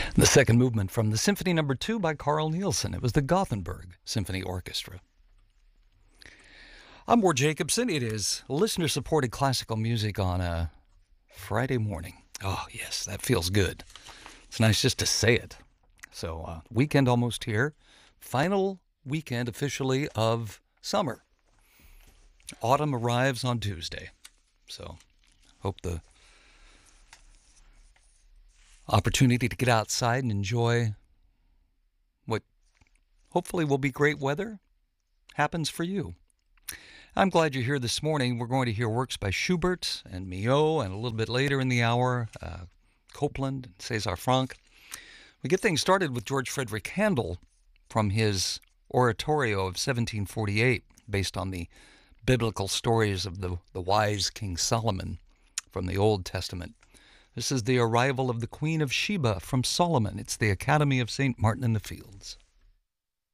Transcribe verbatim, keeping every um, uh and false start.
The second movement from the Symphony Number Two by Carl Nielsen. It was the Gothenburg Symphony Orchestra. I'm Ward Jacobson. It is listener-supported classical music on a Friday morning. Oh, yes, that feels good. It's nice just to say it. So, uh, weekend almost here. Final weekend officially of summer. Autumn arrives on Tuesday. So, hope the opportunity to get outside and enjoy what hopefully will be great weather happens for you. I'm glad you're here this morning. We're going to hear works by Schubert and Milhaud, and a little bit later in the hour, uh, Copland and César Franck. We get things started with George Frederick Handel from his oratorio of seventeen forty-eight, based on the biblical stories of the, the wise King Solomon from the Old Testament. This is the arrival of the Queen of Sheba from Solomon. It's the Academy of Saint Martin in the Fields.